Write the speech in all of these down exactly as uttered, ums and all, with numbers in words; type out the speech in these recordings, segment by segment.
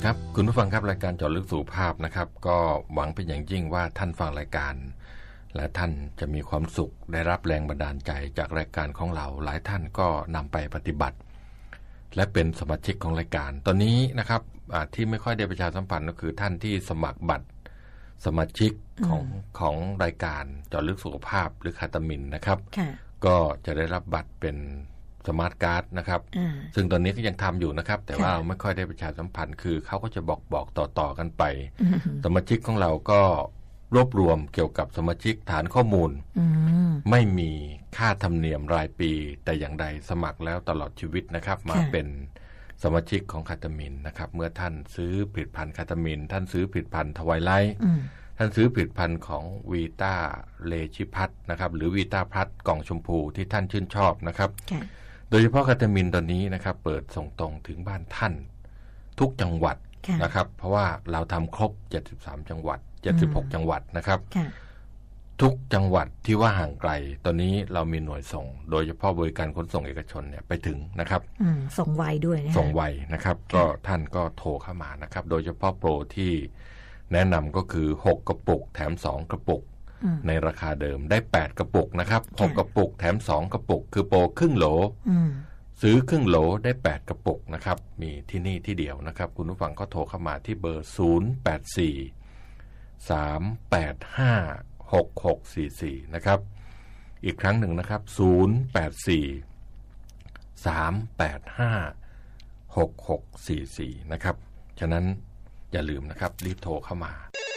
ครับคุณผู้ฟังครับรายการเจาะลึกสุขภาพนะครับก็หวังเป็นอย่างยิ่งว่าท่านฟังรายการและท่านจะมีความสุขได้รับแรงบันดาลใจจากรายการของเราหลายท่านก็นำไปปฏิบัติและเป็นสมาชิกของรายการตอนนี้นะครับที่ไม่ค่อยได้ประชาสัมพันธ์ก็คือท่านที่สมัครบัตรสมาชิกของของรายการเจาะลึกสุขภาพหรือคาตามินนะครับก็จะได้รับบัตรเป็นสมาร์ทการ์ดนะครับซึ่งตอนนี้ก็ยังทำอยู่นะครับแต่ว่าเราไม่ค่อยได้ประชาสัมพันธ์คือเขาก็จะบอกบอกต่อๆกันไปสมาชิกของเราก็รวบรวมเกี่ยวกับสมาชิกฐานข้อมูลไม่มีค่าธรรมเนียมรายปีแต่อย่างใดสมัครแล้วตลอดชีวิตนะครับมาเป็นสมาชิกของคาตามินนะครับเมื่อท่านซื้อผลิตภัณฑ์คาตามินท่านซื้อผลิตภัณฑ์ทวายไลท์ท่านซื้อผลิตภัณฑ์ของวีต้าเลชิพัทนะครับหรือวีต้าพัทกล่องชมพูที่ท่านชื่นชอบนะครับโดยเฉพาะคาตามินตอนนี้นะครับเปิดส่งตรงถึงบ้านท่านทุกจังหวัดนะครับเพราะว่าเราทำครบเจ็ดสิบสามจังหวัดเจ็ดสิบหกจังหวัดนะครับทุกจังหวัดที่ว่าห่างไกลตอนนี้เรามีหน่วยส่งโดยเฉพาะบริการขนส่งเอกชนเนี่ยไปถึงนะครับส่งไวด้วยนะส่งไวนะครับก็ท่านก็โทรเข้ามานะครับโดยเฉพาะโปรที่แนะนำก็คือหกกระปุกแถมสองกระปุกในราคาเดิมได้แปดกระปุกนะครับหกกระปุกแถมสองกระปุกคือโปรครึ่งโหลซื้อครึ่งโหลได้แปดกระปุกนะครับมีที่นี่ที่เดียวนะครับคุณผู้ฟังก็โทรเข้ามาที่เบอร์ศูนย์ แปด สี่ สาม แปด ห้า หก หก สี่ สี่นะครับอีกครั้งหนึ่งนะครับศูนย์ แปด สี่ สาม แปด ห้า หก หก สี่ สี่นะครับฉะนั้นอย่าลืมนะครับรีบโทรเข้ามา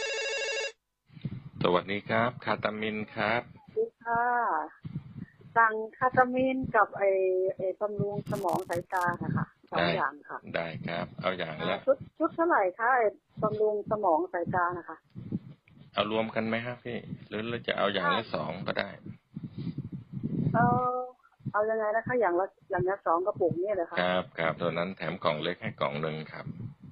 สวัสดีครับคาตามินครับสวัสดีค่ะสั่งคาตามินกับไอ้ไอ้บำรุงสมองสายตาค่ะสองอย่างค่ะได้ครับเอาอย่างละชุดชุดเท่าไหร่คะไอ้บำรุงสมองสายตานะคะเอารวมกันไหมครับพี่หรือเราจะเอาอย่างละสองก็ได้เอาเอายังไงนะคะอย่างละอย่างละสองกระปุกนี่เลยค่ะครับครับตัวนั้นแถมกล่องเล็กให้กล่องนึงครับ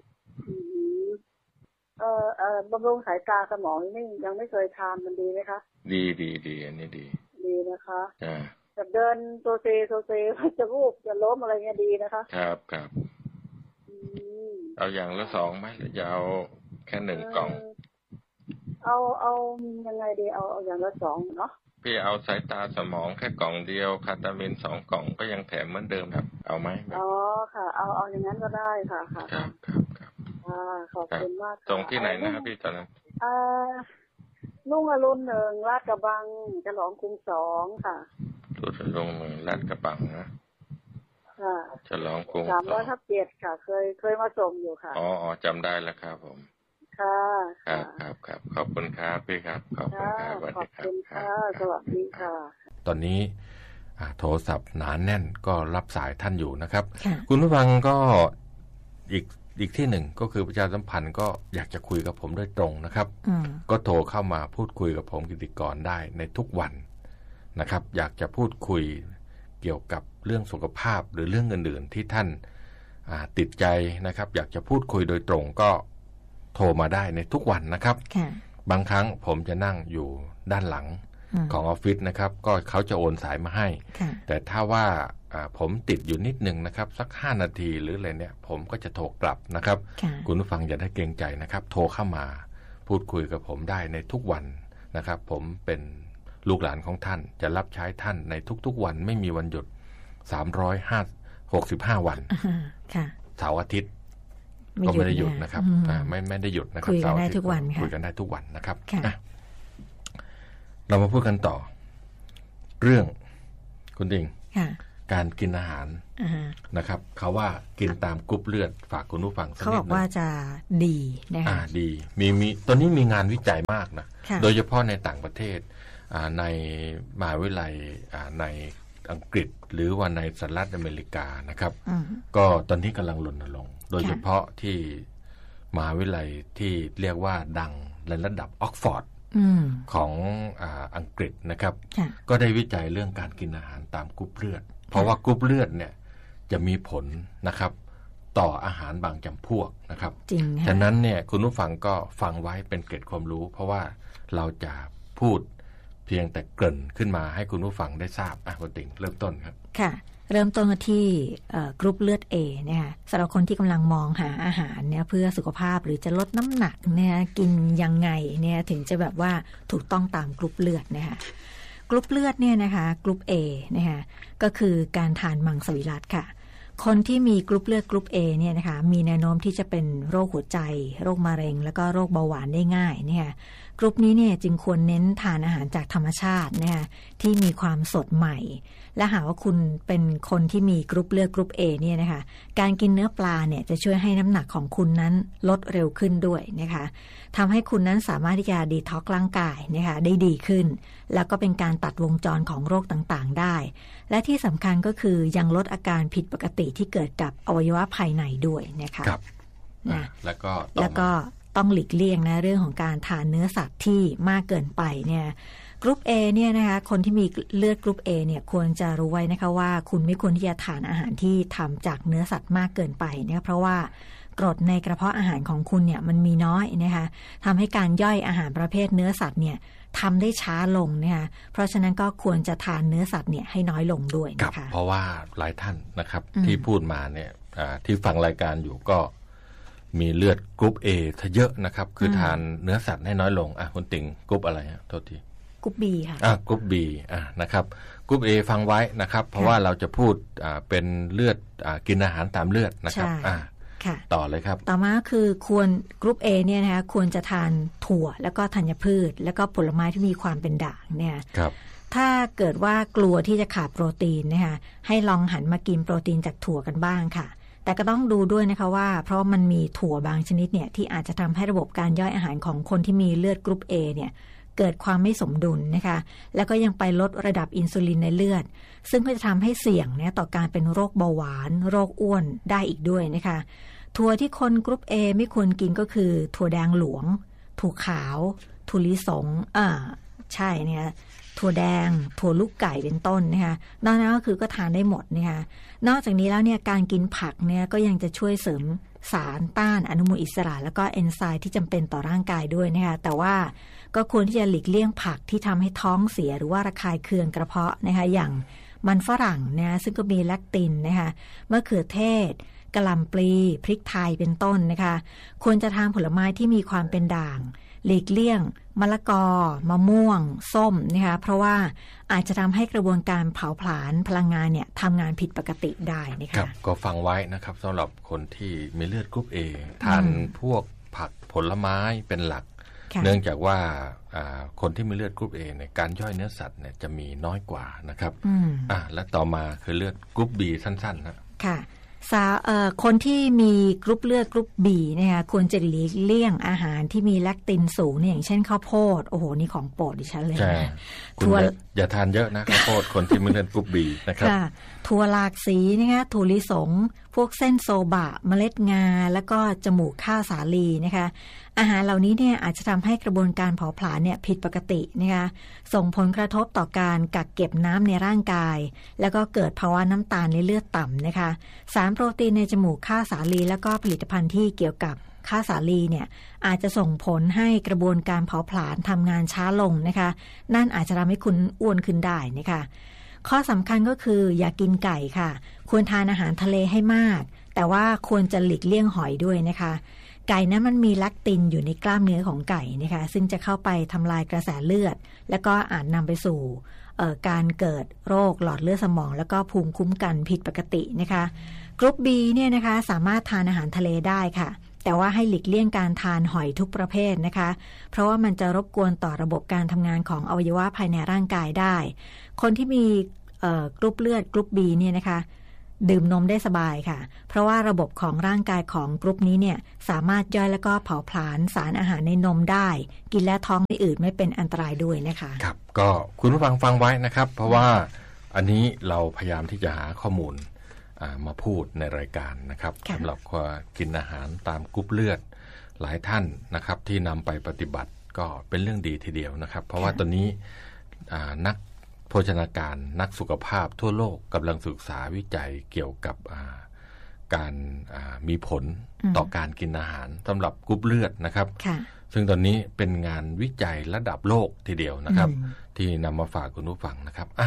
เออเออบำรุงสายตาสมองนี่ยังไม่เคยทานมันดีไหมคะดีดีดีอันนี้ดีดีนะคะอ่าจะเดินโซเซโซเซจะรูปจะล้มอะไรเงี้ยดีนะคะครับครับเอาอย่างละสองไหมหรือจะเอาแค่หนึ่งกล่องเอาเอายังไงดีเอาเอาอย่างละสองเนาะพี่เอาสายตาสมองแค่กล่องเดียวคาตามินสองกล่องก็ยังแถมเหมือนเดิมครับเอาไหมอ๋อค่ะเอาเอาอย่างนั้นก็ได้ค่ะค่ะครับครับครับขอบคุณมากส่งที่ไหนนะครับพี่ตอนนั้นอ่าลุงอรุณหนึ่งลาดกระบังฉลองกรุงสองค่ะลุงลุงหนึ่งลาดกระบังนะค่ะฉลองกรุงสามร้อยทับเจ็ดค่ะเคยเคยมาส่งอยู่ค่ะอ๋ออ๋อจำได้แล้วครับผมค่ะครับครับครับขอบคุณครับพี่ครับขอบคุณครับขอบคุณค่ะสวัสดีค่ะตอนนี้โทรศัพท์หนาแน่นก็รับสายท่านอยู่นะครับคุณผู้ฟังก็อีกอีกที่หนึ่งก็คือประชาสัมพันธ์ก็อยากจะคุยกับผมโดยตรงนะครับก็โทรเข้ามาพูดคุยกับผมกิติกรได้ในทุกวันนะครับอยากจะพูดคุยเกี่ยวกับเรื่องสุขภาพหรือเรื่องอื่นๆที่ท่านติดใจนะครับอยากจะพูดคุยโดยตรงก็โทรมาได้ในทุกวันนะครับบางครั้งผมจะนั่งอยู่ด้านหลังของออฟฟิศนะครับก็เขาจะโอนสายมาให้แต่ถ้าว่าผมติดอยู่นิดนึงนะครับสักห้านาทีหรืออะไรเนี่ยผมก็จะโทรกลับนะครับคุณผู้ฟังอย่าได้เกรงใจนะครับโทรเข้ามาพูดคุยกับผมได้ในทุกวันนะครับผมเป็นลูกหลานของท่านจะรับใช้ท่านในทุกๆวันไม่มีวันหยุดสามร้อยหกสิบห้าวันเสาร์อาทิตย์ก็ไม่ได้หยุดนะครับไม่ไม่ได้หยุดนะครับคุยกันได้ทุกวันค่ะคุยกันได้ทุกวันนะครับเรามาพูดกันต่อเรื่องคุณดิงการกินอาหารนะครับเขาว่ากินตามกรุ๊ปเลือดฝากคุณผู้ฟังสักนิดนึงเขาบอกว่าจะดีนะคะอ่าดีมีมีตอนนี้มีงานวิจัยมากนะโดยเฉพาะในต่างประเทศในมหาวิทยาลัยในอังกฤษหรือว่าในสหรัฐอเมริกานะครับก็ตอนนี้กำลังรณรงค์โดยเฉพาะที่มหาวิทยาลัยที่เรียกว่าดังในระดับออกฟอร์ดของอ่าอังกฤษนะครับก็ได้วิจัยเรื่องการกินอาหารตามกรุ๊ปเลือดเพราะว่ากรุ๊ปเลือดเนี่ยจะมีผลนะครับต่ออาหารบางจำพวกนะครับจริงค่ะฉะนั้นเนี่ยคุณผู้ฟังก็ฟังไว้เป็นเกร็ดความรู้เพราะว่าเราจะพูดเพียงแต่เกริ่นขึ้นมาให้คุณผู้ฟังได้ทราบอ่ะคุณติ๋งเริ่มต้นครับค่ะเริ่มต้นที่กรุ๊ปเลือด A เนี่ยสำหรับคนที่กำลังมองหาอาหารเนี่ยเพื่อสุขภาพหรือจะลดน้ำหนักเนี่ยกินยังไงเนี่ยถึงจะแบบว่าถูกต้องตามกรุ๊ปเลือดนะคะกรุ๊ปเลือดเนี่ยนะคะกรุ๊ป A นะคะก็คือการทานมังสวิรัติค่ะคนที่มีกรุ๊ปเลือดกรุ๊ป A เนี่ยนะคะมีแนวโน้มที่จะเป็นโรคหัวใจโรคมะเร็งแล้วก็โรคเบาหวานได้ง่ายเนี่ยกรุ๊ปนี้เนี่ยจึงควรเน้นทานอาหารจากธรรมชาตินะคะที่มีความสดใหม่และหากว่าคุณเป็นคนที่มีกรุ๊ปเลือดกรุ๊ป A เนี่ยนะคะการกินเนื้อปลาเนี่ยจะช่วยให้น้ำหนักของคุณนั้นลดเร็วขึ้นด้วยนะคะทำให้คุณนั้นสามารถที่จะดีท็อกซ์ร่างกายนะคะได้ดีขึ้นแล้วก็เป็นการตัดวงจรของโรคต่างๆได้และที่สำคัญก็คือยังลดอาการผิดปกติที่เกิดกับอวัยวะภายในด้วยนะคะครับนะแล้วก็แล้วก็ต้องหลีกเลี่ยงนะเรื่องของการทานเนื้อสัตว์ที่มากเกินไปเนี่ยกรุ๊ป A เนี่ยนะคะคนที่มีเลือดกรุ๊ป A เนี่ยควรจะรู้ไว้นะคะว่าคุณไม่ควรที่จะทานอาหารที่ทำจากเนื้อสัตว์มากเกินไปเนี่ยเพราะว่ากรดในกระเพาะอาหารของคุณเนี่ยมันมีน้อยนะคะทำให้การย่อยอาหารประเภทเนื้อสัตว์เนี่ยทำได้ช้าลงนะคะเพราะฉะนั้นก็ควรจะทานเนื้อสัตว์เนี่ยให้น้อยลงด้วยนะคะเพราะว่าหลายท่านนะครับที่พูดมาเนี่ยที่ฟังรายการอยู่ก็มีเลือดกรุ๊ป A ถ้าเยอะนะครับคือทานเนื้อสัตว์ให้น้อยลงอ่ะคุณติ่งกรุ๊ปอะไรฮะโทษทีกรุ๊ป B ค่ะอ่ะกรุ๊ป B อ่ะนะครับกรุ๊ป A ฟังไว้นะครับเพราะว่าเราจะพูดอ่าเป็นเลือดอ่ากินอาหารตามเลือดนะครับอ่ะต่อเลยครับต่อมาคือควรกรุ๊ป A เนี่ยนะคะควรจะทานถั่วแล้วก็ธัญพืชแล้วก็ผลไม้ที่มีความเป็นด่างเนี่ยครับถ้าเกิดว่ากลัวที่จะขาดโปรตีนนะคะให้ลองหันมากินโปรตีนจากถั่วกันบ้างค่ะแต่ก็ต้องดูด้วยนะคะว่าเพราะมันมีถั่วบางชนิดเนี่ยที่อาจจะทำให้ระบบการย่อยอาหารของคนที่มีเลือดกรุ๊ป A เนี่ยเกิดความไม่สมดุลนะคะแล้วก็ยังไปลดระดับอินซูลินในเลือดซึ่งก็จะทำให้เสี่ยงเนี่ยต่อการเป็นโรคเบาหวานโรคอ้วนได้อีกด้วยนะคะถั่วที่คนกรุ๊ป A ไม่ควรกินก็คือถั่วแดงหลวงถั่วขาวถั่วลิสงอ่าใช่เนี่ยถั่วแดงถั่วลูกไก่เป็นต้นนะคะนอกนั้นก็คือก็ทานได้หมดนะคะนอกจากนี้แล้วเนี่ยการกินผักเนี่ยก็ยังจะช่วยเสริมสารต้านอนุมูลอิสระแล้วก็เอนไซม์ที่จำเป็นต่อร่างกายด้วยนะคะแต่ว่าก็ควรที่จะหลีกเลี่ยงผักที่ทำให้ท้องเสียหรือว่าระคายเคืองกระเพาะนะคะอย่างมันฝรั่งนะซึ่งก็มีแลคตินนะคะมะเขือเทศกะหล่ำปลีพริกไทยเป็นต้นนะคะควรจะทานผลไม้ที่มีความเป็นด่างหลีกเลี่ยงมะละกอมะม่วงส้มนะคะเพราะว่าอาจจะทำให้กระบวนการเผาผลาญพลังงานเนี่ยทำงานผิดปกติได้นะคะครับก็ฟังไว้นะครับสำหรับคนที่มีเลือดกรุ๊ป A ทานพวกผักผลไม้เป็นหลักเนื่องจากว่าคนที่มีเลือดกรุ๊ป A เนี่ยการย่อยเนื้อสัตว์เนี่ยจะมีน้อยกว่านะครับอ่าและต่อมาคือเลือดกรุ๊ป B สั้นๆนะค่ะคนที่มีกรุ๊ปเลือดกรุ๊ป B นะคะควรจะหลีกเลี่ยงอาหารที่มีแลคตินสูงเนี่ยอย่างเช่นข้าวโพดโอ้โหนี่ของโปรดดิฉันเลยนะถั่วอย่าทานเยอะนะข้าวโพดคนที่มีเลือดกรุ๊ป B นะครับถั่วหลากสีนะคะถั่วลิสงพวกเส้นโซบะเมล็ดงาแล้วก็จมูกข้าวสาลีนะคะอาหารเหล่านี้เนี่ยอาจจะทำให้กระบวนการเผาผลาญเนี่ยผิดปกตินะคะส่งผลกระทบต่อการกักเก็บน้ำในร่างกายแล้วก็เกิดภาวะน้ำตาลในเลือดต่ำนะคะสารโปรตีนในจมูกข้าวสาลีแล้วก็ผลิตภัณฑ์ที่เกี่ยวกับข้าวสาลีเนี่ยอาจจะส่งผลให้กระบวนการเผาผลาญทำงานช้าลงนะคะนั่นอาจจะทำให้คุณอ้วนขึ้นได้นะคะข้อสำคัญก็คืออย่ากินไก่ค่ะควรทานอาหารทะเลให้มากแต่ว่าควรจะหลีกเลี่ยงหอยด้วยนะคะไก่นั้นมันมีแลคตินอยู่ในกล้ามเนื้อของไก่นะคะซึ่งจะเข้าไปทำลายกระแสเลือดแล้วก็อาจนำไปสู่การเกิดโรคหลอดเลือดสมองแล้วก็ภูมิคุ้มกันผิดปกตินะคะกรุ๊ป B เนี่ยนะคะสามารถทานอาหารทะเลได้ค่ะแต่ว่าให้หลีกเลี่ยงการทานหอยทุกประเภทนะคะเพราะว่ามันจะรบกวนต่อระบบการทำงานของอวัยวะภายในร่างกายได้คนที่มีกรุ๊ปเลือดกรุ๊ป B เนี่ยนะคะดื่มนมได้สบายค่ะเพราะว่าระบบของร่างกายของกรุ๊ปนี้เนี่ยสามารถย่อยแล้วก็เผาผลาญสารอาหารในนมได้กินและท้องไม่อืดไม่เป็นอันตรายด้วยนะคะครับก็คุณผู้ฟังฟังไว้นะครับเพราะว่าอันนี้เราพยายามที่จะหาข้อมูลมาพูดในรายการนะครับสำหรับกินอาหารตามกรุ๊ปเลือดหลายท่านนะครับที่นำไปปฏิบัติก็เป็นเรื่องดีทีเดียวนะครับเพราะว่าตอนนี้นักโภชนาการนักสุขภาพทั่วโลกกำลังศึกษาวิจัยเกี่ยวกับการมีผลต่อการกินอาหารสำหรับกรุ๊ปเลือดนะครับซึ่งตอนนี้เป็นงานวิจัยระดับโลกทีเดียวนะครับที่นำมาฝากคุณผู้ฟังนะครับอ่ะ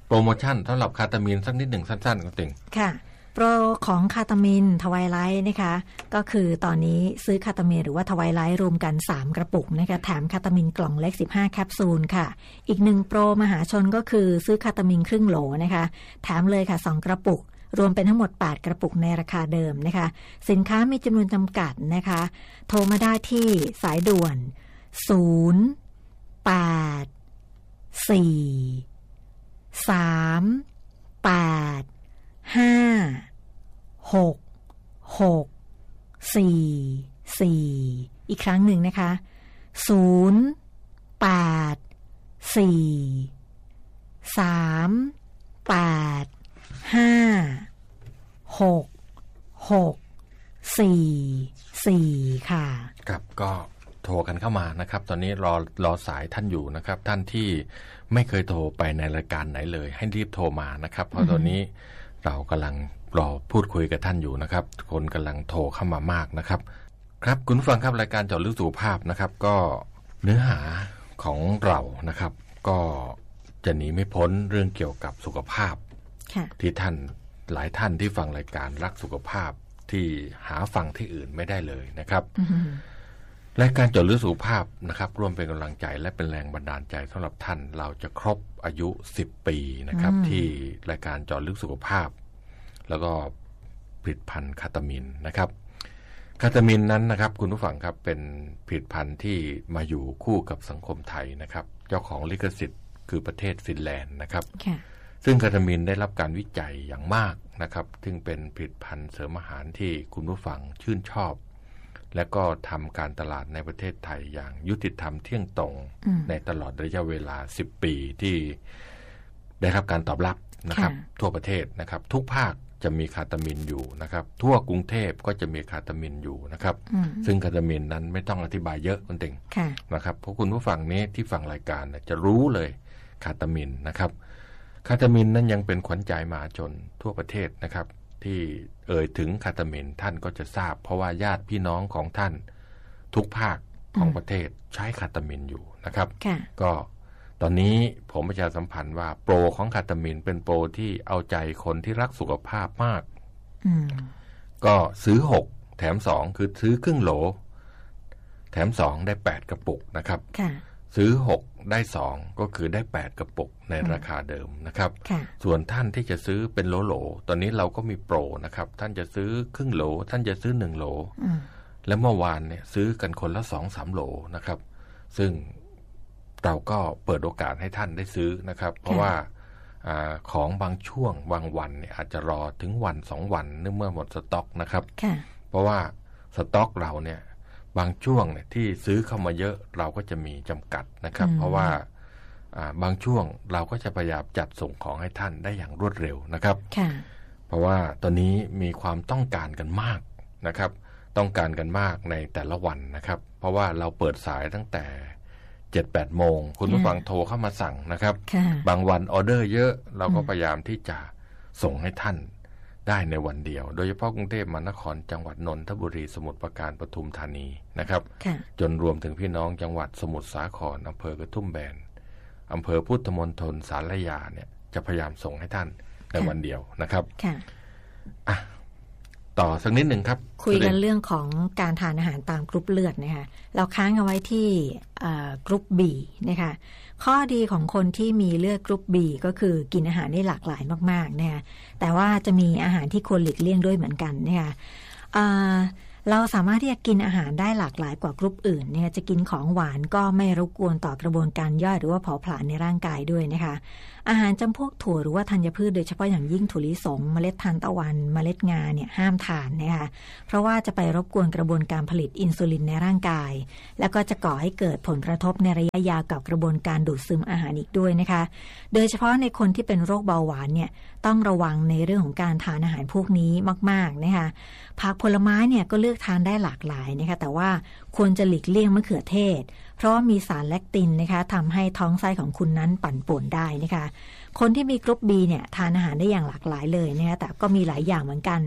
โปรโมชั่นสำหรับคาตามีนสักนิดหนึ่งสั้นๆก็ติ่งค่ะโปรของคาตามีนทวายไลท์นะคะก็คือตอนนี้ซื้อคาตามีนหรือว่าทวายไลท์รวมกันสามกระปุกนะคะแถมคาตามีนกล่องเล็กสิบห้าแคปซูลค่ะอีกหนึ่งโปรมหาชนก็คือซื้อคาตามีนครึ่งโหลนะคะแถมเลยค่ะสองกระปุกรวมเป็นทั้งหมดแปดกระปุกในราคาเดิมนะคะสินค้ามีจำนวนจำกัดนะคะโทรมาได้ที่สายด่วนศูนย์ แปด สี่ สาม แปด ห้า หก หก สี่ สี่อีกครั้งหนึ่งนะคะศูนย์ แปด สี่ สาม แปด ห้า หก หก สี่ สี่ค่ะครับก็โทรกันเข้ามานะครับตอนนี้รอรอสายท่านอยู่นะครับท่านที่ไม่เคยโทรไปในรายการไหนเลยให้รีบโทรมานะครับเพราะตอนนี้เรากำลังรอพูดคุยกับท่านอยู่นะครับคนกำลังโทรเข้ามามากนะครับครับคุณผู้ฟังครับรายการเจาะลึกสุขภาพนะครับก็เนื้อหาของเรานะครับก็จะหนีไม่พ้นเรื่องเกี่ยวกับสุขภาพที่ท่านหลายท่านที่ฟังรายการรักสุขภาพที่หาฟังที่อื่นไม่ได้เลยนะครับรายการเจาะลึกสุขภาพนะครับร่วมเป็นกำลังใจและเป็นแรงบันดาลใจสำหรับท่านเราจะครบอายุสิบปีนะครับที่รายการเจาะลึกสุขภาพแล้วก็ผลิตภัณฑ์คาตามีนนะครับคาตามีนนั้นนะครับคุณผู้ฟังครับเป็นผลิตภัณฑ์ที่มาอยู่คู่กับสังคมไทยนะครับเจ้าของลิขสิทธิ์คือประเทศฟินแลนด์นะครับซึ่งคาตามีนได้รับการวิจัยอย่างมากนะครับซึ่งเป็นผลิตภัณฑ์เสริมอาหารที่คุณผู้ฟังชื่นชอบและก็ทำการตลาดในประเทศไทยอย่างยุติธรรมเที่ยงตรงในตลอดระยะเวลาสิบปีที่ได้รับการตอบรับนะครับทั่วประเทศนะครับทุกภาคจะมีคาตามีนอยู่นะครับทั่วกรุงเทพก็จะมีคาตามีนอยู่นะครับซึ่งคาตามีนนั้นไม่ต้องอธิบายเยอะคุณติ่งนะครับเพราะคุณผู้ฟังนี้ที่ฟังรายการจะรู้เลยคาตามีนนะครับคาตามีนนั้นยังเป็นขวัญใจมหาชนทั่วประเทศนะครับที่เอ่ยถึงคาตามีนท่านก็จะทราบเพราะว่าญาติพี่น้องของท่านทุกภาคของประเทศใช้คาตามีนอยู่นะครับก็ตอนนี้ผมประชาสัมพันธ์ว่าโปรของคาตามีนเป็นโปรที่เอาใจคนที่รักสุขภาพมากก็ซื้อหกแถมสองคือซื้อครึ่งโหลแถมสองได้แปดกระปุกนะครับซื้อหกได้สองก็คือได้แปดกระปุกในราคาเดิมนะครับส่วนท่านที่จะซื้อเป็นโหลโหลตอนนี้เราก็มีโปรนะครับท่านจะซื้อครึ่งโหลท่านจะซื้อหนึ่งโหลและเมื่อวานเนี่ยซื้อกันคนละสองสามโหลนะครับซึ่งเราก็เปิดโอกาสให้ท่านได้ซื้อนะครับเพราะว่าอ่าของบางช่วงบางวันเนี่ยอาจจะรอถึงวันสองวันเนื่องเมื่อหมดสต็อกนะครับเพราะว่าสต็อกเราเนี่ยบางช่วงเนี่ยที่ซื้อเข้ามาเยอะเราก็จะมีจำกัดนะครับเพราะว่าบางช่วงเราก็จะพยายามจัดส่งของให้ท่านได้อย่างรวดเร็วนะครับเพราะว่าตอนนี้มีความต้องการกันมากนะครับต้องการกันมากในแต่ละวันนะครับเพราะว่าเราเปิดสายตั้งแต่ เจ็ดแปด โมงคุณผู้ฟังโทรเข้ามาสั่งนะครับบางวันออเดอร์เยอะเราก็พยายามที่จะส่งให้ท่านได้ในวันเดียวโดยเฉพาะกรุงเทพมหานครจังหวัดนนทบุรีสมุทรปราการปทุมธานีนะครับจนรวมถึงพี่น้องจังหวัดสมุทรสาครอำเภอกระทุ่มแบนอำเภอพุทธมณฑลสารยาเนี่ยจะพยายามส่งให้ท่านในวันเดียวนะครับอ่ะต่อสักนิดหนึ่งครับคุยกันเรื่องของการทานอาหารตามกรุ๊ปเลือดนะคะเราค้างเอาไว้ที่กรุ๊ป B นะคะข้อดีของคนที่มีเลือดกรุ๊ป B ก็คือกินอาหารได้หลากหลายมากๆนะคะแต่ว่าจะมีอาหารที่ควรหลีกเลี่ยงด้วยเหมือนกันนะคะเราสามารถที่จะกินอาหารได้หลากหลายกว่ากรุ๊ปอื่นเนี่ยจะกินของหวานก็ไม่รบกวนต่อกระบวนการย่อยหรือว่าเผาผลาญในร่างกายด้วยนะคะอาหารจำพวกถั่วหรือว่าธัญพืชโดยเฉพาะอย่างยิ่งถั่วลิสงเมล็ดทานตะวันเมล็ดงาเนี่ยห้ามทานนะคะเพราะว่าจะไปรบกวนกระบวนการผลิตอินซูลินในร่างกายแล้วก็จะก่อให้เกิดผลกระทบในระยะยาวกับกระบวนการดูดซึมอาหารอีกด้วยนะคะโดยเฉพาะในคนที่เป็นโรคเบาหวานเนี่ยต้องระวังในเรื่องของการทานอาหารพวกนี้มากๆนะคะผักผลไม้เนี่ยก็เลือกทานได้หลากหลายนะคะแต่ว่าควรจะหลีกเลี่ยงมะเขือเทศเพราะว่ามีสารแลคตินนะคะทำให้ท้องไส้ของคุณนั้นปั่นป่วนได้นะคะคนที่มีกรุ๊ป B เนี่ยทานอาหารได้อย่างหลากหลายเลยนะคะแต่ก็มีหลายอย่างเหมือนกัน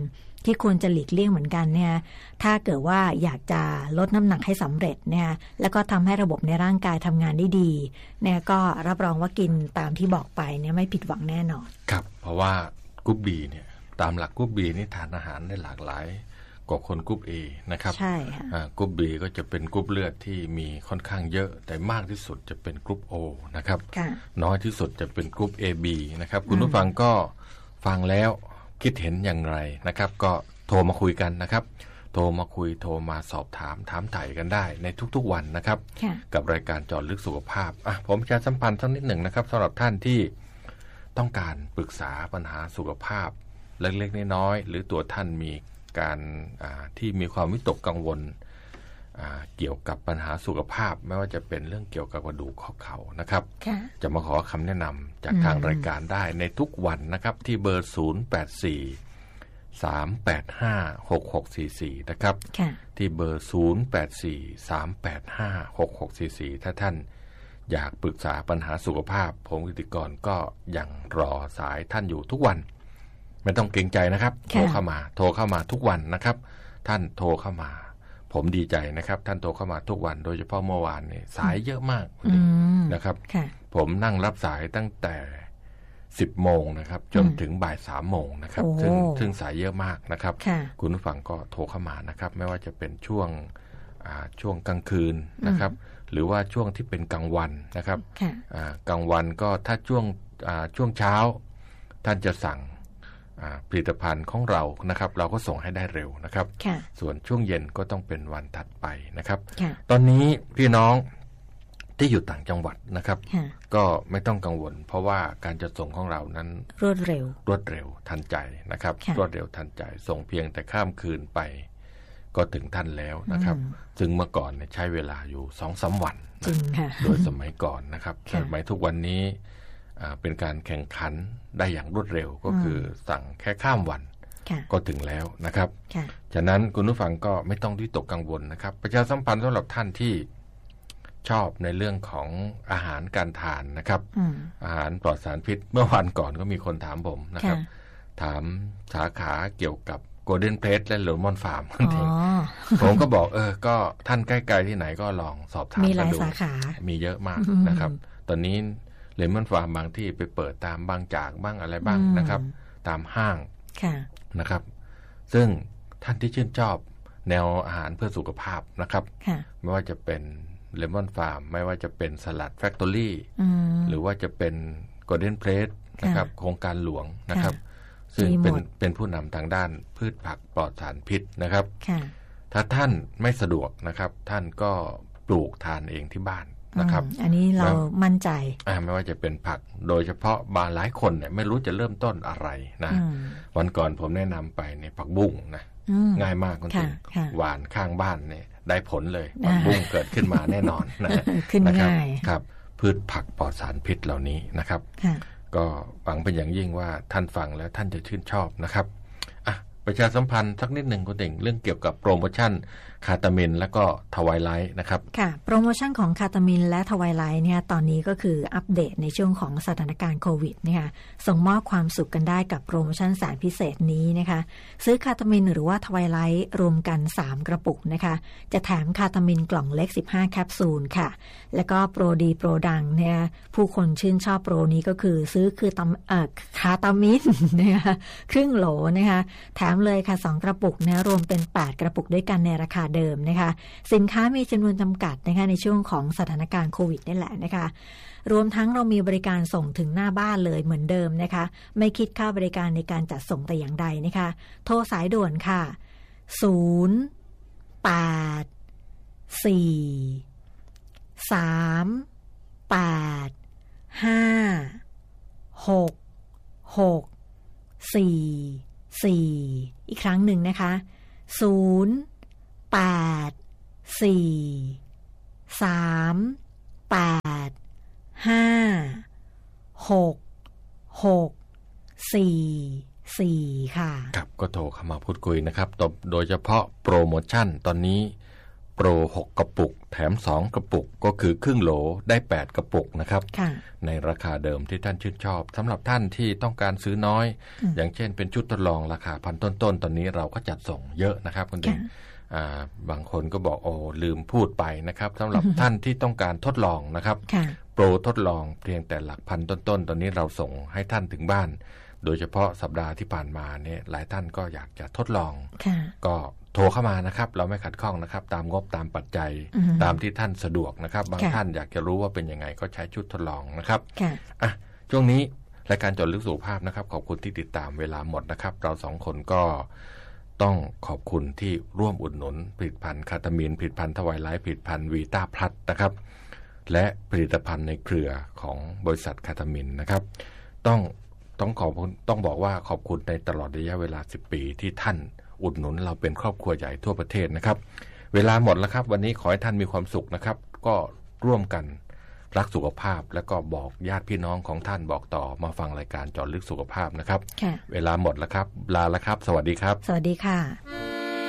ที่ควรจะหลีกเลี่ยงเหมือนกันเนี่ยถ้าเกิดว่าอยากจะลดน้ำหนักให้สำเร็จเนี่ยแล้วก็ทำให้ระบบในร่างกายทำงานได้ดีเนี่ยก็รับรองว่ากินตามที่บอกไปเนี่ยไม่ผิดหวังแน่นอนครับเพราะว่ากรุ๊ป B เนี่ยตามหลักกรุ๊ป B นี่ทานอาหารได้หลากหลายกว่าคนกรุ๊ป A นะครับใช่ค่ะกรุ๊ป B ก็จะเป็นกรุ๊ปเลือดที่มีค่อนข้างเยอะแต่มากที่สุดจะเป็นกรุ๊ป O นะครับน้อยที่สุดจะเป็นกรุ๊ป เอ บี นะครับคุณผู้ฟังก็ฟังแล้วคิดเห็นอย่างไรนะครับก็โทรมาคุยกันนะครับโทรมาคุยโทรมาสอบถามถามไถ่กันได้ในทุกๆวันนะครับกับรายการเจาะลึกสุขภาพอ่ะผมจะสัมพันธ์สักนิดหนึ่งนะครับสำหรับท่านที่ต้องการปรึกษาปัญหาสุขภาพเล็กๆน้อยๆหรือตัวท่านมีการที่มีความวิตกกังวลเกี่ยวกับปัญหาสุขภาพไม่ว่าจะเป็นเรื่องเกี่ยวกับกระดูกข้อเข่านะครับจะมาขอคำแนะนำจากทางรายการได้ในทุกวันนะครับที่เบอร์ศูนย์ แปด สี่ สาม แปด ห้า หก หก สี่ สี่นะครับที่เบอร์ศูนย์ แปด สี่ สาม แปด ห้า หก หก สี่ สี่ถ้าท่านอยากปรึกษาปัญหาสุขภาพผมกิติกรก็ยังรอสายท่านอยู่ทุกวันไม่ต้องเกรงใจนะครับโทรเข้ามาโทรเข้ามาทุกวันนะครับท่านโทรเข้ามาผมดีใจนะครับท่านโทรเข้ามาทุกวันโดยเฉพาะเมื่อวานนี่สายเยอะมากนะครับผมนั่งรับสายตั้งแต่สิบโมงนะครับจนถึงบ่ายสามโมงนะครับซึ่งซึ่งสายเยอะมากนะครับคุณผู้ฟังก็โทรเข้ามานะครับไม่ว่าจะเป็นช่วงช่วงกลางคืนนะครับหรือว่าช่วงที่เป็นกลางวันนะครับกลางวันก็ถ้าช่วงช่วงเช้าท่านจะสั่งผลิตภัณฑ์ของเรานะครับเราก็ส่งให้ได้เร็วนะครับส่วนช่วงเย็นก็ต้องเป็นวันถัดไปนะครับตอนนี้พี่น้องที่อยู่ต่างจังหวัดนะครับก็ไม่ต้องกังวลเพราะว่าการจะส่งของเรานั้นรวดเร็วรวดเร็วทันใจนะครับรวดเร็วทันใจส่งเพียงแต่ข้ามคืนไปก็ถึงท่านแล้วนะครับซึ่งเมื่อก่อนเนี่ยใช้เวลาอยู่ สองถึงสาม วันโดยสมัยก่อนนะครับสมัยทุกวันนี้เป็นการแข่งขันได้อย่างรวดเร็วก็คือสั่งแค่ข้ามวันก็ถึงแล้วนะครับฉะนั้นคุณผู้ฟังก็ไม่ต้องวิตกกังวลนะครับประชาสัมพันธ์สำหรับท่านที่ชอบในเรื่องของอาหารการทานนะครับอาหารปลอดสารพิษเมื่อวันก่อนก็มีคนถามผมนะครับถามสาขาเกี่ยวกับโกลเด้นเพลสและเลมอนฟาร์มผมก็บอกเออก็ท่านใกล้ๆที่ไหนก็ลองสอบถามมีหลายสาขามีเยอะมากนะครับตอนนี้เลมอนฟาร์มบางที่ไปเปิดตามบางจากบ้างอะไรบ้างนะครับตามห้างนะครับซึ่งท่านที่ชื่นชอบแนวอาหารเพื่อสุขภาพนะครับไม่ว่าจะเป็นเลมอนฟาร์มไม่ว่าจะเป็นสลัดแฟคทอรี่หรือว่าจะเป็นโกลเด้นเพลสนะครับโครงการหลวงนะครับซึ่งเป็นเป็นผู้นำทางด้านพืชผักปลอดสารพิษนะครับถ้าท่านไม่สะดวกนะครับท่านก็ปลูกทานเองที่บ้านนะครับอันนี้เรามั่นใจไม่ว่าจะเป็นผักโดยเฉพาะบางหลายคนเนี่ยไม่รู้จะเริ่มต้นอะไรนะวันก่อนผมแนะนำไปในผักบุ้งนะง่ายมากคุณติ๋งหวานข้างบ้านเนี่ยได้ผลเลยผักบุ้งเกิดขึ้นมาแน่นอนนะขึ้นง่ายครับพืชผักปลอดสารพิษเหล่านี้นะครับก็หวังเป็นอย่างยิ่งว่าท่านฟังแล้วท่านจะชื่นชอบนะครับอ่ะประชาสัมพันธ์สักนิดหนึ่งคุณติ๋งเรื่องเกี่ยวกับโปรโมชั่นคาตามินและก็ทวายไลท์นะครับค่ะโปรโมชั่นของคาตามินและทวายไลท์เนี่ยตอนนี้ก็คืออัปเดตในช่วงของสถานการณ์โควิดนะคะส่งมอบความสุขกันได้กับโปรโมชั่นแสนพิเศษนี้นะคะซื้อคาตามินหรือว่าทวายไลท์รวมกันสามกระปุกนะคะจะแถมคาตามินกล่องเล็กสิบห้าแคปซูลค่ะแล้วก็โปรดีโปรดังเนี่ยผู้คนชื่นชอบโปรนี้ก็คือซื้อคือตำเอ่อคาตามินนะคะครึ่งโหลนะคะแถมเลยค่ะสองกระปุกเนี่ยรวมเป็นแปดกระปุกด้วยกันในราคาเดิมนะคะสินค้ามีจำนวนจำกัดนะคะในช่วงของสถานการณ์โควิดนี่แหละนะคะรวมทั้งเรามีบริการส่งถึงหน้าบ้านเลยเหมือนเดิมนะคะไม่คิดค่าบริการในการจัดส่งแต่อย่างใดนะคะโทรสายด่วนค่ะศูนย์ แปด สี่ สาม แปด ห้า หก หก สี่ สี่อีกครั้งหนึ่งนะคะศูนย์ แปด สี่ สาม แปด ห้า หก หก สี่ สี่ค่ะครับก็โทรเข้ามาพูดคุยนะครับโดยเฉพาะโปรโมชั่นตอนนี้โปรหกกระปุกแถมสองกระปุกก็คือครึ่งโหลได้แปดกระปุกนะครับในราคาเดิมที่ท่านชื่นชอบสำหรับท่านที่ต้องการซื้อน้อย อ, อย่างเช่นเป็นชุดทดลองราคาพันต้นๆตอนนี้เราก็จัดส่งเยอะนะครับคุณเด่นบางคนก็บอกโอ้ลืมพูดไปนะครับสำหรับท่านที่ต้องการทดลองนะครับโปรทดลองเพียงแต่หลักพันต้นๆตอนนี้เราส่งให้ท่านถึงบ้านโดยเฉพาะสัปดาห์ที่ผ่านมาเนี่ยหลายท่านก็อยากจะทดลองก็โทรเข้ามานะครับเราไม่ขัดข้องนะครับตามงบตามปัจจัยตามที่ท่านสะดวกนะครับบางท่านอยากจะรู้ว่าเป็นยังไงก็ใช้ชุดทดลองนะครับอ่ะช่วงนี้รายการเจาะลึกสุขภาพนะครับขอบคุณที่ติดตามเวลาหมดนะครับเราสองคนก็ต้องขอบคุณที่ร่วมอุดหนุนผลิตภัณฑ์คาตามีนผลิตภัณฑ์ทวายไลฟ์ผลิตภัณฑ์วีต้าพลัสนะครับและผลิตภัณฑ์ในเครือของบริษัทคาตามีนนะครับต้องต้องขอบต้องบอกว่าขอบคุณในตลอดระยะเวลาสิบปีที่ท่านอุดหนุนเราเป็นครอบครัวใหญ่ทั่วประเทศนะครับเวลาหมดแล้วครับวันนี้ขอให้ท่านมีความสุขนะครับก็ร่วมกันรักสุขภาพแล้วก็บอกญาติพี่น้องของท่านบอกต่อมาฟังรายการเจาะลึกสุขภาพนะครับเวลาหมดแล้วครับลาแล้วครับสวัสดีครับสวัสดีค่ะ